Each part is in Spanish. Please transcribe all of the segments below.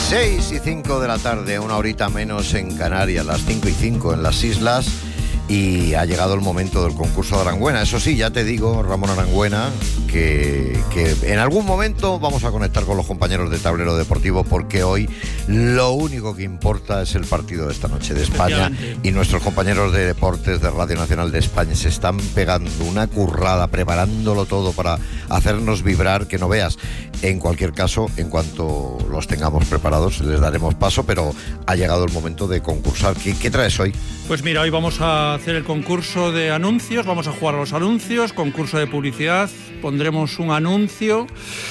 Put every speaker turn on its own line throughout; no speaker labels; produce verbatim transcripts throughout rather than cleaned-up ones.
seis y cinco de la tarde, una horita menos en Canarias, las cinco y cinco en las islas, y ha llegado el momento del concurso de Arangüena. Eso sí, ya te digo, Ramón Arangüena, que, que en algún momento vamos a conectar con los compañeros de Tablero Deportivo, porque hoy lo único que importa es el partido de esta noche de España, y nuestros compañeros de deportes de Radio Nacional de España se están pegando una currada, preparándolo todo para hacernos vibrar, que no veas. En cualquier caso, en cuanto los tengamos preparados, les daremos paso, pero ha llegado el momento de concursar. ¿Qué, qué traes hoy?
Pues mira, hoy vamos a hacer el concurso de anuncios, vamos a jugar a los anuncios, concurso de publicidad, pondremos un anuncio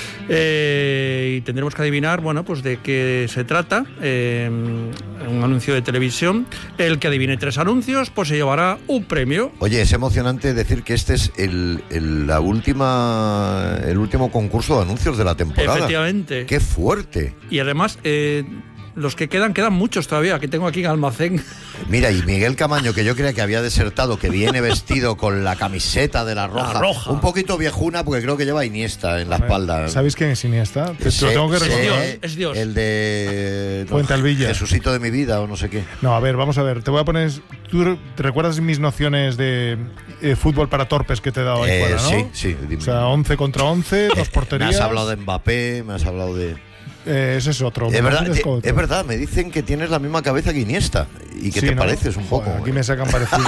eh, y tendremos que adivinar, bueno, pues de qué se trata, eh, un anuncio de televisión. El que adivine tres anuncios, pues se llevará un premio.
Oye, es emocionante decir que este es el, el, la última, el último concurso de anuncios de la temporada.
Efectivamente.
¡Qué fuerte!
Y además, eh, los que quedan, quedan muchos todavía, que tengo aquí en almacén.
Mira, y Miguel Camaño, que yo creía que había desertado, que viene vestido con la camiseta de la Roja,
la Roja.
Un poquito viejuna, porque creo que lleva Iniesta en la espalda.
¿Sabéis quién es Iniesta? Te
Sí,
lo tengo que
sí,
recordar.
Dios, es Dios.
El de
Fuente Alvilla.
Jesucito de mi vida, o no sé qué.
No, a ver, vamos a ver. Te voy a poner. ¿Tú te recuerdas mis nociones de eh, fútbol para torpes que te he dado ahí
Eh,
fuera, no?
sí, sí.
O sea, once contra once, dos
Eh,
porterías.
Me has hablado de Mbappé, me has hablado de...
Eh, ese es otro.
Es verdad,
Es
te-
otro.
es verdad, me dicen que tienes la misma cabeza que Iniesta y que
Sí,
te
¿no?
pareces un poco.
Joder, aquí me sacan parecido.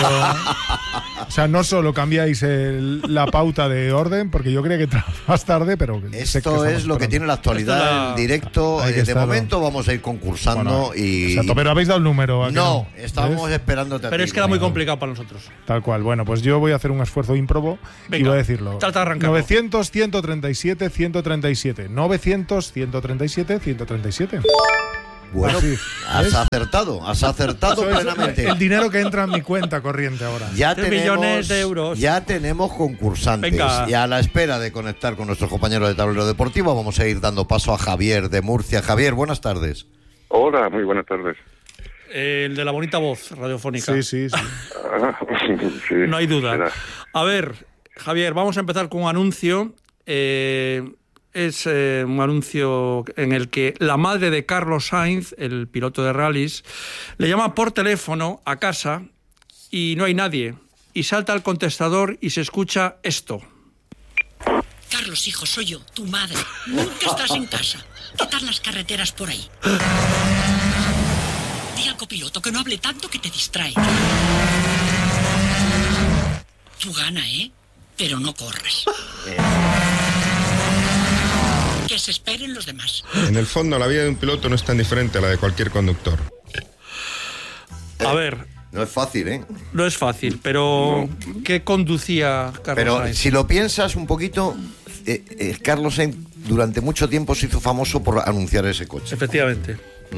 O sea, no solo cambiáis el- la pauta de orden, porque yo creía que entraba más tarde, pero sé que
Esto
estamos
es lo que
esperando.
tiene la actualidad
Esto es la-
en directo.
Hay que
Eh, de
estarlo.
momento vamos a ir concursando
Bueno,
y...
Exacto, pero habéis dado el número. ¿a que
No,
no?
estábamos
¿Ves?
esperándote a
Pero
ti,
es que era muy
coño.
complicado para nosotros.
Tal cual. Bueno, pues yo voy a hacer un esfuerzo ímprobo y
Venga,
voy a decirlo.
trata de arrancarlo.
novecientos, ciento treinta y siete, ciento treinta y siete. novecientos, ciento treinta y siete, ciento treinta y siete.
Bueno,
Así,
has
¿ves?
acertado, has acertado
Eso es
plenamente.
el dinero que entra en mi cuenta corriente ahora.
Ya
Tres
tenemos,
millones de euros.
ya tenemos concursantes.
Venga.
Y a la espera de conectar con nuestros compañeros de Tablero Deportivo, vamos a ir dando paso a Javier de Murcia. Javier, buenas tardes.
Hola, muy buenas tardes.
Eh, el de la bonita voz radiofónica.
Sí, sí, sí.
Ah, sí,
No hay duda.
será.
A ver, Javier, vamos a empezar con un anuncio. Eh, es eh, un anuncio en el que la madre de Carlos Sainz, el piloto de rallies, le llama por teléfono a casa y no hay nadie. Y salta al contestador y se escucha esto.
Carlos, hijo, soy yo, tu madre. Nunca estás en casa. ¿Qué tal las carreteras por ahí? Di al copiloto que no hable tanto que te distrae. Tú gana, ¿eh? Pero no corres. Que se esperen los demás.
En el fondo, la vida de un piloto no es tan diferente a la de cualquier conductor.
A ver,
No es fácil, ¿eh?
no es fácil, pero ¿qué conducía Carlos
Pero
Sainz?
si lo piensas un poquito, eh, eh, Carlos Sainz durante mucho tiempo se hizo famoso por anunciar ese coche.
Efectivamente.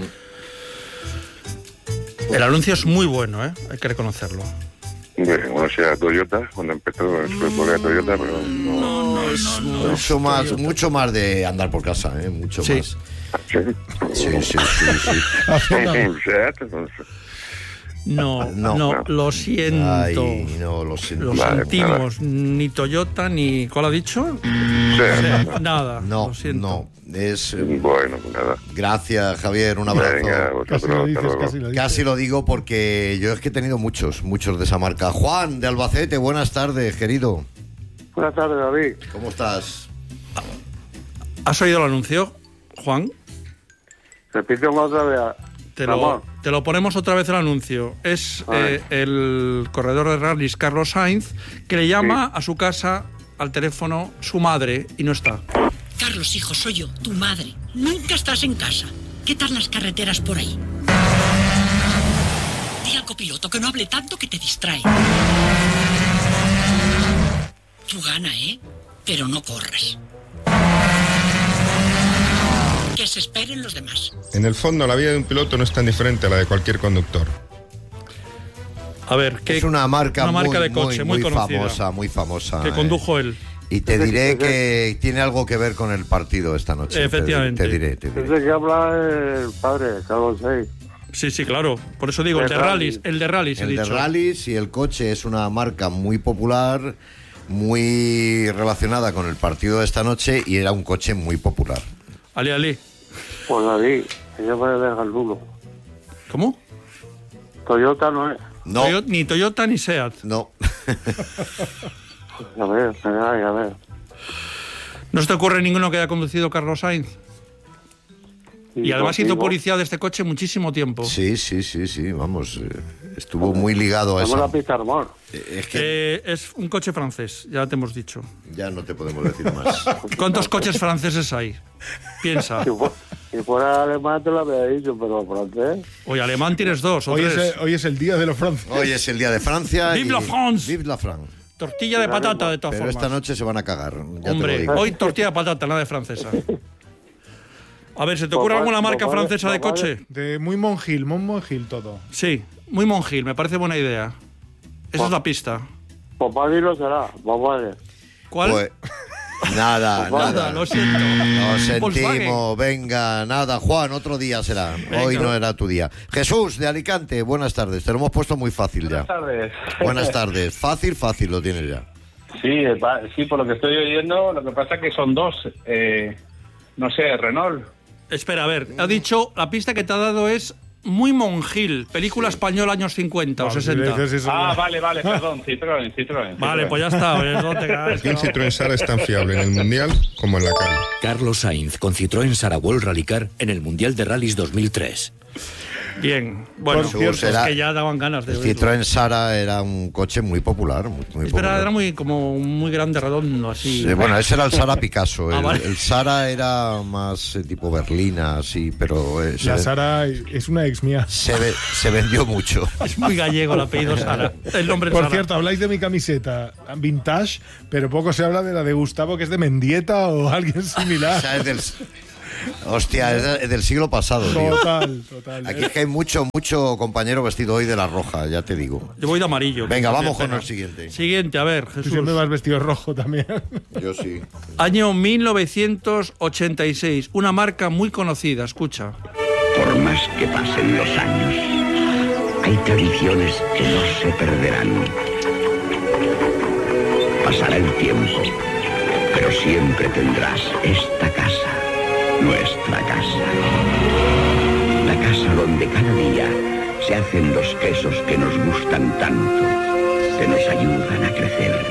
El anuncio es muy bueno, ¿eh? Hay que reconocerlo.
Bueno, o sea, Toyota, cuando empezó su época de Toyota, pero no.
Mucho más, mucho más de andar por casa, ¿eh? Mucho
Sí.
más.
Sí.
Sí, sí, sí, sí.
Haciendo-
O sea, entonces,
No,
No,
no,
no.
lo siento.
Ay, no, lo siento.
Lo
Vale,
sentimos. Ni Toyota, ni... ¿Cuál ha dicho?
sí.
Nada,
No,
lo siento.
no. Es, eh,
Bueno, pues nada.
gracias, Javier, un abrazo.
Venga,
Casi
vosotros,
lo
hasta
dices,
luego.
casi lo dices.
Casi lo digo porque yo es que he tenido muchos, muchos de esa marca. Juan, de Albacete, buenas tardes, querido.
Buenas tardes, David.
¿Cómo estás?
¿Has oído el anuncio, Juan?
Repíteme otra vez.
Te lo,
Ramón.
te lo ponemos otra vez el anuncio. Es
Vale.
eh, el corredor de rallies Carlos Sainz que le llama a su casa al teléfono su madre y no está.
Carlos, hijo, soy yo, tu madre. Nunca estás en casa. ¿Qué tal las carreteras por ahí? Di al copiloto que no hable tanto que te distrae. Tú gana, ¿eh? Pero no corres. Que se esperen los demás.
En el fondo, la vida de un piloto no es tan diferente a la de cualquier conductor.
A ver, ¿qué,
Es una marca,
una marca
muy,
de coche
muy,
muy,
muy
conocida
famosa, muy famosa.
que
eh.
condujo él?
Y te diré que tiene algo que ver con el partido esta noche. Te-
Efectivamente.
Te, diré, te diré.
Ese que habla el padre, Carlos Sainz.
Sí, sí, claro. Por eso digo, el de
De
rallies,
rallies.
el de rallies he
El de
dicho.
rallies y el coche es una marca muy popular, muy relacionada con el partido de esta noche y era un coche muy popular.
Ali, Ali.
Pues David, Que yo me dejo el lulo.
¿Cómo?
Toyota no es.
No,
Toyo- ni Toyota ni Seat.
no.
A ver, a ver, a ver.
¿No se te ocurre ninguno que haya conducido Carlos Sainz? Y además hizo
contigo,
policía de este coche muchísimo tiempo.
Sí, sí, sí, sí, vamos. eh, estuvo muy ligado a
Tenemos
eso.
la pista amor.
Es que
Eh, es un coche francés, ya te hemos dicho.
ya no te podemos decir más.
¿Cuántos coches franceses hay? Piensa.
Si, fu- si fuera alemán te lo habría dicho, pero francés.
Hoy alemán tienes dos o
Hoy es,
tres.
el, hoy es el día de los franceses.
Hoy es el día de Francia.
Vive
y-
la France.
Vive la France.
Tortilla de patata, de todas
Pero
formas.
esta noche se van a cagar. Ya te lo
Hombre,
digo.
hoy tortilla de patata, nada de francesa. A ver, ¿se te ocurre
Papá-
alguna marca
papá-
francesa de
papá-
coche?
De muy monjil, muy monjil todo.
Sí, muy monjil, me parece buena idea. Esa es la pista.
Papá lo será, papá.
¿Cuál?
Pues, nada,
Pues
nada.
lo siento.
Nos
Volkswagen.
sentimos, venga, nada, Juan, otro día será.
Venga.
Hoy no era tu día. Jesús, de Alicante, buenas tardes. Te lo hemos puesto muy fácil ya.
Buenas tardes.
Buenas tardes. Fácil, fácil, lo tienes ya.
Sí, eh, pa- sí, por lo que estoy oyendo, lo que pasa es que son dos. Eh, no sé, Renault.
Espera, a ver, ha dicho, la pista que te ha dado es muy monjil, película española años cincuenta o
Vamos, si
sesenta.
le dices eso,
Ah,
ya.
vale, vale, perdón, Citroën, Citroën.
Vale,
Citroën.
pues ya está. pues no te cagas,
Y un
no.
Citroën Sara es tan fiable en el Mundial como en la calle.
Carlos Sainz con Citroën Sarawall Rallycar en el Mundial de Rallys dos mil tres.
Bien, bueno,
Por cierto,
es
era-
que ya daban ganas de
El
oírlo.
Citroën Sara era un coche muy popular. Muy, muy
Espera,
popular.
era muy, como muy grande, redondo, así.
Sí, bueno, ese era el Sara Picasso.
Ah,
El,
vale.
el Sara era más eh, tipo berlina, así, pero eh, se,
La
ve-
Sara es una ex mía.
se, ve- se vendió mucho.
Es muy gallego el apellido Sara. El nombre
Por
Sara.
cierto, habláis de mi camiseta vintage, pero poco se habla de la de Gustavo, que es de Mendieta o alguien
O
similar.
sea, es del, hostia, es de- es del siglo pasado, tío.
Total, total.
Aquí es que hay mucho, mucho compañero vestido hoy de la roja, ya te digo.
Yo voy de amarillo.
Venga,
que
vamos
no tiene
con
pena.
el siguiente.
Siguiente, a ver,
Tú
Jesús.
siempre vas vestido rojo también.
Yo sí.
Año mil novecientos ochenta y seis. Una marca muy conocida, escucha.
Por más que pasen los años, hay tradiciones que no se perderán. Pasará el tiempo, pero siempre tendrás esta casa, nuestra casa. La casa donde cada día se hacen los quesos que nos gustan tanto, que nos ayudan a crecer.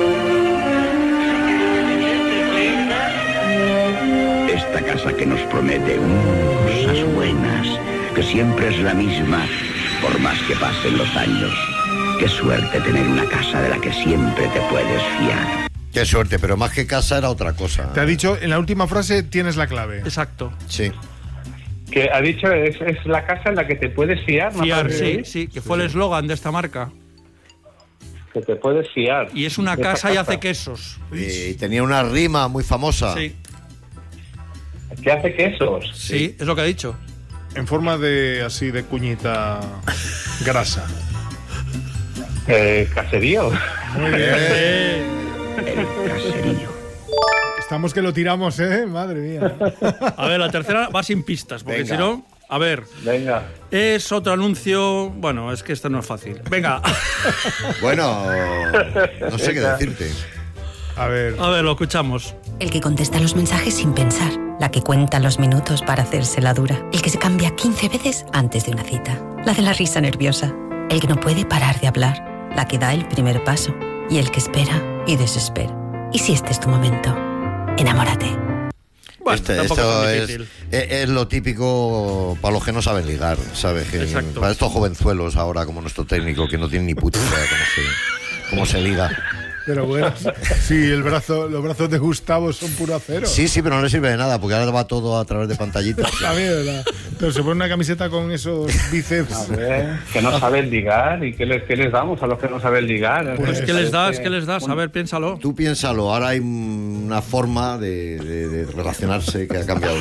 Esta casa que nos promete mm, cosas buenas, que siempre es la misma, por más que pasen los años. Qué suerte tener una casa de la que siempre te puedes fiar.
Qué suerte, pero más que casa era otra cosa.
Te ha dicho, en la última frase tienes la clave.
Exacto.
Sí.
Que ha dicho, es, es la casa en la que te puedes fiar. ¿no?
Fiar,
Para
sí,
vivir.
sí, que fue el eslogan de esta marca.
Que te puedes fiar.
Y es una
de esa
casa y hace quesos.
Eh, Y tenía una rima muy famosa.
Sí,
Que hace quesos.
sí, es lo que ha dicho.
En forma de así de cuñita grasa.
Eh, caserío.
Muy bien.
El caserío.
Estamos que lo tiramos, ¿eh? Madre mía.
A ver, la tercera va sin pistas, porque
Venga.
si no. A ver,
Venga.
es otro anuncio. Bueno, es que esto no es fácil. Venga,
Bueno, no sé qué decirte.
A ver.
a ver, lo escuchamos.
El que contesta los mensajes sin pensar. La que cuenta los minutos para hacerse la dura. El que se cambia quince veces antes de una cita. La de la risa nerviosa. El que no puede parar de hablar. La que da el primer paso. Y el que espera y desespera. Y si este es tu momento, enamórate.
Bueno,
Este-
tampoco
esto
tan
es,
difícil.
es- es lo típico para los que no saben ligar, ¿sabes? Que
Exacto.
para estos jovenzuelos ahora, como nuestro técnico, que no tienen ni puta idea cómo se, cómo se liga.
Pero bueno, sí, el brazo, los brazos de Gustavo son puro acero.
Sí, sí, pero no le sirve de nada, porque ahora va todo a través de pantallitas.
También, ¿verdad? Pero se pone una camiseta con esos bíceps.
A ver, que no saben ligar. ¿Y qué les, qué les damos a los que no saben ligar?
Pues, ¿qué les das?
Este,
¿Qué les das? A ver, piénsalo.
Tú piénsalo, ahora hay una forma de, de- de relacionarse que ha cambiado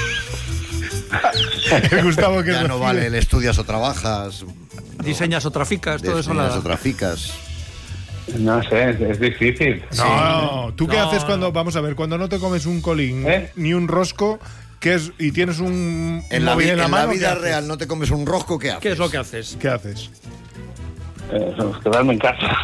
mucho.
El Gustavo que
Ya no
recibe.
vale el estudias o trabajas,
Diseñas o traficas, todo eso
diseñas
nada.
o traficas.
No sé, es, es difícil.
No, ¿tú qué
No.
haces cuando, vamos a ver, cuando no te comes un colín
¿Eh?
ni un rosco que es, y tienes un
En la,
móvil
vi-
en la
en la
mano? ¿qué
vida
haces?
real no te comes un rosco, ¿qué haces?
¿Qué es lo que haces?
¿Qué haces?
Eh, quedarme en casa.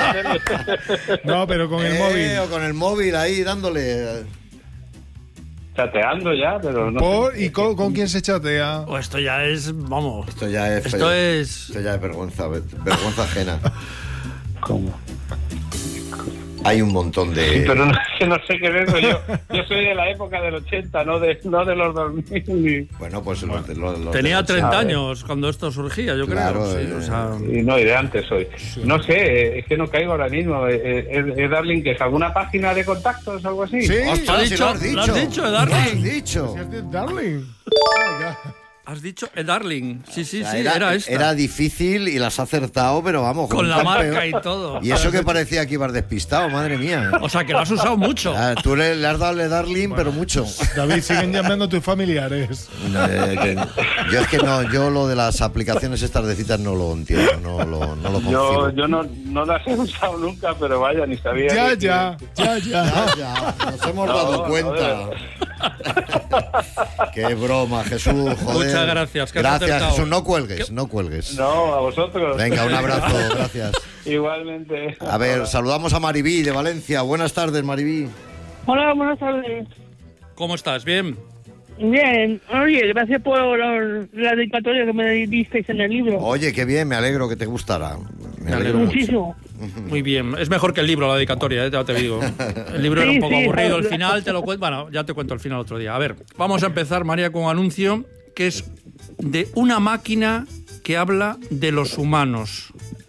No, pero con el
Eh,
móvil.
O con el móvil ahí dándole.
chateando ya, pero no
¿Por?
sé.
¿Y con, con quién se chatea?
Oh, esto ya es, vamos.
Esto ya es...
Esto es...
Esto ya es vergüenza, vergüenza ajena.
¿Cómo?
Hay un montón de...
Sí, pero no, que no sé qué es eso. Yo, yo soy de la época del ochenta, no de, no de los dos mil.
Bueno, pues los, los, los
Tenía
de-
treinta
¿sabes?
años cuando esto surgía, yo
Claro,
creo. Sí,
eh,
o sea,
Y no, y de antes soy. No sé, es que no caigo ahora mismo. ¿Es, es, es Darling, que es alguna página de contactos o algo así?
Sí,
¡Ostras,
¿Lo has
si
dicho?
lo has dicho!
¿Lo has dicho, Darling?
¡Lo has dicho!
Si es de Darling. Oh, my God.
has dicho eh, Darling. Sí, sí,
O sea,
sí,
era,
era, esta.
era difícil y las has acertado, pero vamos.
Con la
un
marca
campeón.
y todo.
Y eso que parecía que ibas despistado, madre mía.
O sea, que lo has usado mucho.
Ah, tú le, le has dado a Darling, pero mucho.
David, siguen llamando a tus familiares.
Eh, que- yo es que no, yo lo de las aplicaciones estas de citas no lo entiendo, no lo, no lo
Yo,
concibo.
yo no, no las he usado nunca, pero vaya, ni sabía.
Ya,
que-
ya, ya, ya.
Ya, ya, nos hemos
No,
dado
no,
cuenta. Qué broma, Jesús, joder.
Muchas gracias, que has
Gracias,
acertado.
Jesús, no cuelgues, no cuelgues.
No, a vosotros.
Venga, un abrazo, gracias.
Igualmente.
A ver, saludamos a Maribí de Valencia. Buenas tardes, Maribí.
Hola, buenas tardes.
¿Cómo estás? ¿Bien?
Bien, oye, gracias por la, la dedicatoria que me disteis en el libro.
Oye, qué bien, me alegro que te gustará. Me alegro mucho.
Muchísimo.
Muy bien. Es mejor que el libro, la dedicatoria, ¿eh? Ya te digo. El libro era un
Sí,
poco
sí,
aburrido. El
claro.
final te lo cuento. Bueno, ya te cuento el final otro día. A ver, vamos a empezar, María, con un anuncio que es de una máquina que habla de los humanos.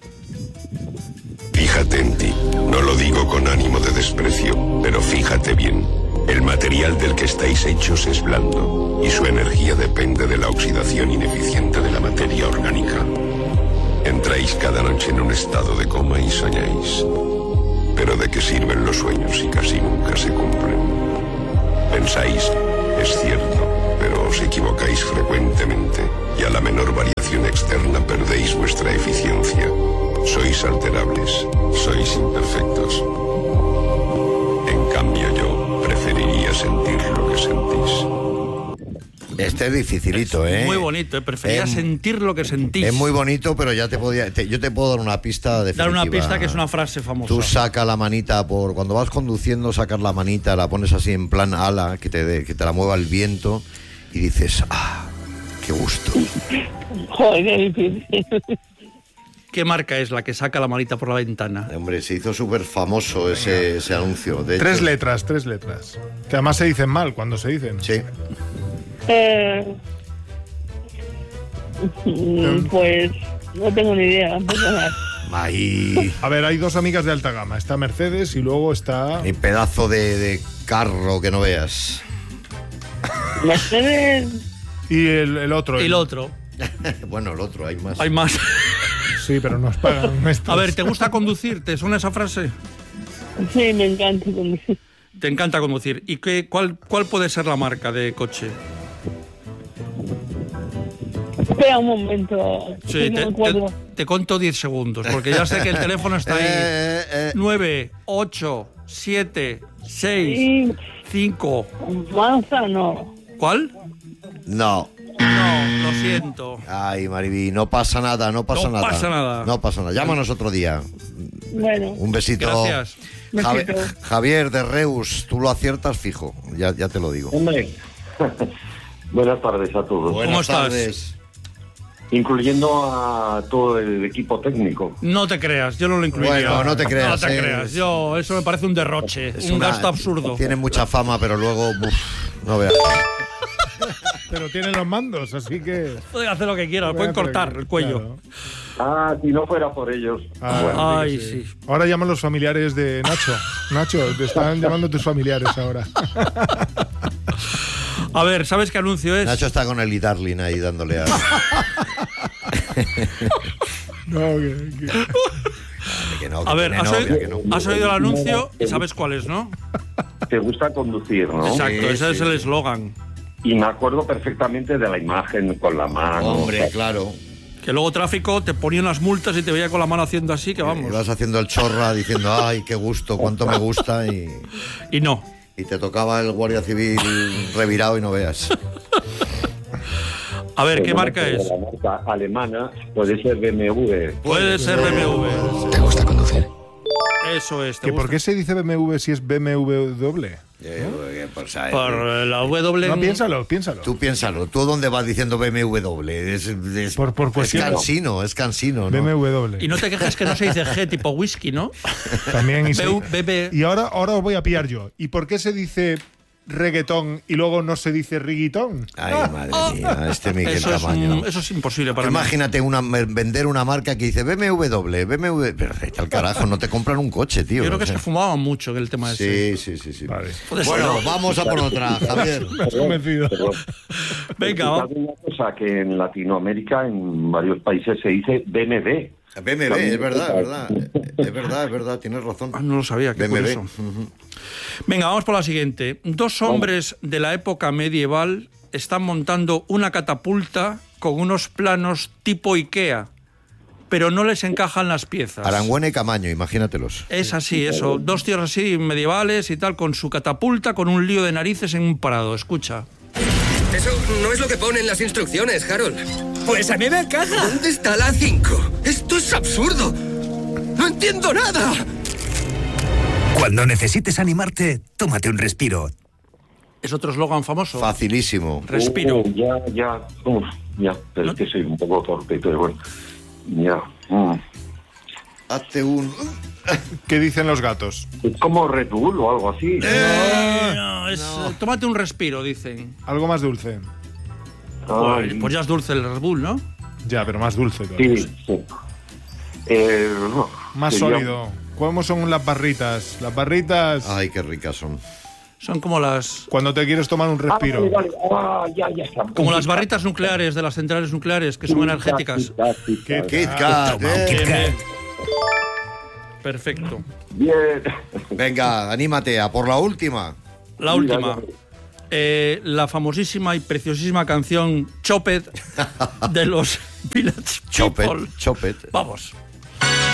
Fíjate en ti. No lo digo con ánimo de desprecio, pero fíjate bien. El material del que estáis hechos es blando y su energía depende de la oxidación ineficiente de la materia orgánica. Entráis cada noche en un estado de coma y soñáis. Pero ¿de qué sirven los sueños si casi nunca se cumplen? Pensáis, es cierto, pero os equivocáis frecuentemente y a la menor variación externa perdéis vuestra eficiencia. Sois alterables, sois imperfectos. En cambio yo preferiría sentir lo que sentís.
Este es dificilito, ¿eh?
Muy bonito, ¿eh? Prefería
Es-
sentir lo que sentís.
Es muy bonito, pero ya te podía, te- yo te puedo dar una pista definitiva.
Dar una pista que es una frase famosa.
Tú saca la manita por cuando vas conduciendo, sacas la manita, la pones así en plan ala, que te dé- que te la mueva el viento y dices, ah, qué gusto.
Joder, qué difícil.
¿Qué marca es la que saca la manita por la ventana?
Hombre, se hizo súper famoso ese, ese anuncio. De
Tres
hecho-
letras, tres letras. Que además se dicen mal cuando se dicen.
Sí.
Eh, mm, pues no tengo ni idea. perdonad.
Ahí.
A ver, hay dos amigas de alta gama. Está Mercedes y luego está...
Mi pedazo de, de carro que no veas.
Mercedes.
Y el, el otro.
Y el otro.
Bueno, el otro, hay más.
Hay más.
Sí, pero nos pagan estos.
A ver, ¿te gusta conducir? ¿Te suena esa frase?
Sí, me encanta conducir.
Te encanta conducir. ¿Y qué, cuál, cuál puede ser la marca de coche?
Espera un momento.
Sí,
no
te,
me acuerdo.
te- te conto diez segundos, porque ya sé que el teléfono está ahí.
Eh, eh.
nueve, ocho, siete, seis,
Sí,
cinco.
Mazda no.
¿Cuál?
No.
No, lo siento.
Ay, Maribí, no pasa nada, no pasa
No
nada.
pasa nada.
No pasa nada. Llámanos otro día.
Bueno,
Un besito.
Gracias.
Javi-
Besito.
Javier de Reus, tú lo aciertas fijo, ya, ya te lo digo.
Hombre. Buenas tardes a todos.
Buenas
estás?
tardes.
Incluyendo a todo el equipo técnico.
No te creas, yo no lo incluiría.
Bueno, no te creas,
No te
eh.
creas. Yo, eso me parece un derroche,
Es
un
una-
gasto absurdo.
Tiene mucha fama, pero luego, uf, no veas.
Pero tienen los mandos, así que...
Pueden hacer lo que quieran, pueden cortar el cuello.
Claro.
Ah, si no fuera por ellos.
Ah,
Bueno,
Ay,
sí.
sí.
Ahora llaman los familiares de Nacho. Nacho, te están llamando tus familiares ahora.
A ver, ¿sabes qué anuncio es?
Nacho está con el Darling ahí dándole a.
No, que- que-
Que no, que
A ver,
tiene
¿has,
novia,
oído,
que no.
has oído el anuncio y sabes cuál es, ¿no?
te gusta conducir, ¿no?
Exacto,
Sí,
ese
sí,
es el
sí.
eslogan.
Y me acuerdo perfectamente de la imagen con la mano.
Hombre, claro.
Que luego tráfico te ponían las multas y te veía con la mano haciendo así, que
Y
vamos.
vas haciendo el chorra diciendo, ay, qué gusto, cuánto me gusta. Y,
Y no.
y te tocaba el guardia civil revirado y no veas.
A ver, ¿qué
Pero
marca
de
es?
La marca alemana puede ser B M W.
Puede ser B M W.
¿Te gusta conducir?
Eso es. ¿te
¿Que
gusta?
¿Por qué se dice B M W si es B M W?
Eh, pues, eh,
Por la W.
No, piénsalo, piénsalo.
Tú piénsalo. ¿Tú dónde vas diciendo B M W? Es, es,
Por- por
es
cuestión-
cansino, es cansino, ¿no?
B M W.
Y no te quejes que no se dice G tipo whisky, ¿no?
También. Y, sí.
B- B-
y ahora, ahora os voy a pillar yo. ¿Y por qué se dice reggaetón y luego no se dice riguitón?
Ay, madre mía, este Miguel
Eso es,
Tamaño.
un- eso es imposible para mí.
Imagínate una, vender una marca que dice B M W, B M W. Pero vete al carajo, no te compran un coche, tío.
Yo creo que
O sea,
se fumaban mucho en el tema ese.
Sí, sí, sí, sí.
Vale.
Puede ser,
Bueno,
¿no?
vamos a por otra, Javier.
Me has convencido.
Venga, va.
Una cosa que en Latinoamérica, en varios países se dice B M W.
B M W, es verdad, es verdad. Es verdad, es verdad, tienes razón.
Ah, no lo sabía, qué
B M W.
curioso. Venga, vamos por la siguiente. Dos hombres de la época medieval están montando una catapulta con unos planos tipo Ikea, pero no les encajan las piezas.
Arangüena y Camaño, imagínatelos.
Es así, eso. Dos tíos así medievales y tal, con su catapulta, con un lío de narices en un prado. Escucha.
Eso no es lo que pone en las instrucciones, Harold. Pues a mí me encaja. ¿Dónde está la cinco? Esto es absurdo. No entiendo nada.
Cuando necesites animarte, tómate un respiro.
Es otro eslogan famoso.
Facilísimo.
Respiro.
Uh, ya, ya, uf, ya, pero es que soy un poco torpe, pero bueno, ya. Mm.
Hazte un...
¿Qué dicen los gatos?
Es como Red Bull o algo así.
Eh, no, es, eh, tómate un respiro, dicen.
Algo más dulce.
Pues,
Ay,
pues ya es dulce el Red Bull, ¿no?
Ya, pero más dulce todavía.
sí, sí. Eh, no,
Más
sería-
sólido. ¿Cómo son las barritas? Las barritas,
Ay, qué ricas son.
Son como las
cuando te quieres tomar un
Ah,
respiro.
vale, vale. Ah, ya, ya está.
como las barritas nucleares de las centrales nucleares que son energéticas.
Kit Kat.
Kit Kat, eh.
Kit Kat.
Perfecto.
Bien.
Venga, anímate a por la última.
La
Mira,
última.
ya.
Eh, la famosísima y preciosísima canción Chopet de los Village
Chopet,
People.
Chopet.
Vamos.